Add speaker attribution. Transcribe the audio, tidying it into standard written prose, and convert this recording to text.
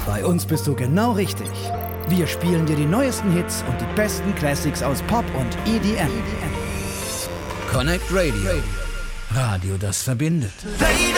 Speaker 1: Bei uns bist du genau richtig. Wir spielen dir die neuesten Hits und die besten Classics aus Pop und EDM. Connect Radio. Radio, das verbindet.